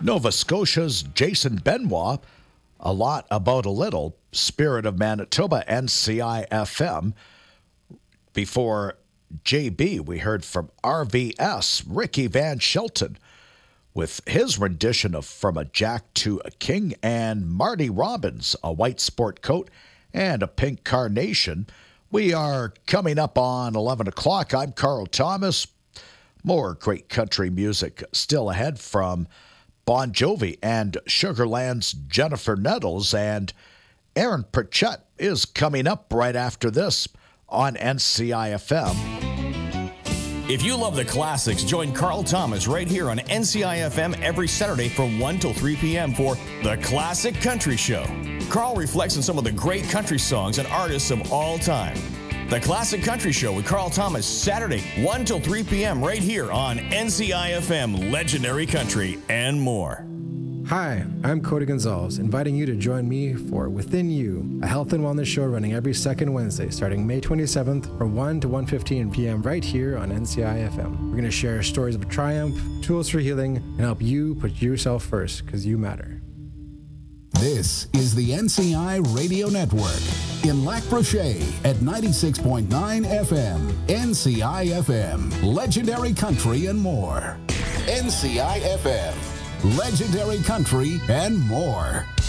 Nova Scotia's Jason Benoit, A Lot About a Little, Spirit of Manitoba, NCI-FM. Before JB, we heard from RVS, Ricky Van Shelton, with his rendition of From a Jack to a King, and Marty Robbins, A White Sport Coat and a Pink Carnation. We are coming up on 11 o'clock. I'm Carl Thomas. More great country music still ahead from Bon Jovi and Sugarland's Jennifer Nettles, and Aaron Pritchett is coming up right after this on NCI-FM. If you love the classics, join Carl Thomas right here on NCI-FM every Saturday from 1 till 3 p.m. for The Classic Country Show. Carl reflects on some of the great country songs and artists of all time. The Classic Country Show with Carl Thomas, Saturday, 1 till 3 p.m. right here on NCI-FM, Legendary Country, and more. Hi, I'm Cody Gonzalez, inviting you to join me for Within You, a health and wellness show running every second Wednesday, starting May 27th from 1 to 1:15 p.m. right here on NCI-FM. We're going to share stories of triumph, tools for healing, and help you put yourself first, because you matter. This is the NCI Radio Network in Lac Brochet at 96.9 FM, NCI-FM, Legendary Country and more. NCI-FM, Legendary Country and more.